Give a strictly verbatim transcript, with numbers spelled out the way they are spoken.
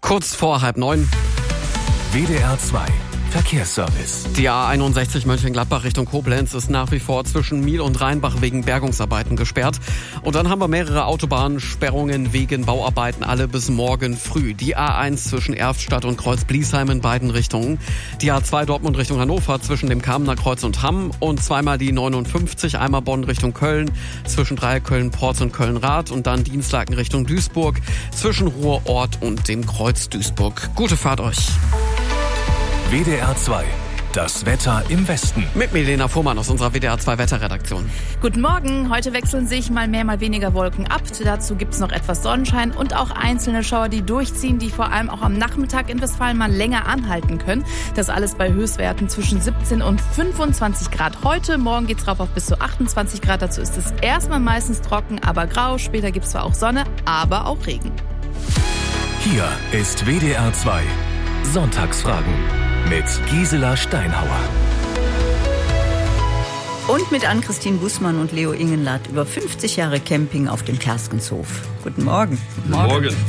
Kurz vor halb neun. W D R zwei Verkehrsservice. Die A einundsechzig Mönchengladbach Richtung Koblenz ist nach wie vor zwischen Miel und Rheinbach wegen Bergungsarbeiten gesperrt. Und dann haben wir mehrere Autobahnsperrungen wegen Bauarbeiten, alle bis morgen früh. Die A eins zwischen Erftstadt und Kreuz-Bliesheim in beiden Richtungen. Die A zwei Dortmund Richtung Hannover zwischen dem Kamener Kreuz und Hamm. Und zweimal die neunundfünfzig, einmal Bonn Richtung Köln zwischen Dreieck Köln-Porz und Köln-Rath. Und dann Dienstlaken Richtung Duisburg zwischen Ruhrort und dem Kreuz Duisburg. Gute Fahrt euch. W D R zwei, das Wetter im Westen. Mit Milena Fuhrmann aus unserer W D R zwei Wetterredaktion. Guten Morgen. Heute wechseln sich mal mehr, mal weniger Wolken ab. Dazu gibt es noch etwas Sonnenschein und auch einzelne Schauer, die durchziehen, die vor allem auch am Nachmittag in Westfalen mal länger anhalten können. Das alles bei Höchstwerten zwischen siebzehn und fünfundzwanzig Grad heute. Morgen geht's rauf auf bis zu achtundzwanzig Grad. Dazu ist es erstmal meistens trocken, aber grau. Später gibt es zwar auch Sonne, aber auch Regen. Hier ist W D R zwei Sonntagsfragen mit Gisela Steinhauer. Und mit Ann-Christine Bußmann und Leo Ingenlath über fünfzig Jahre Camping auf dem Kerskenshof. Guten Morgen. Guten Morgen.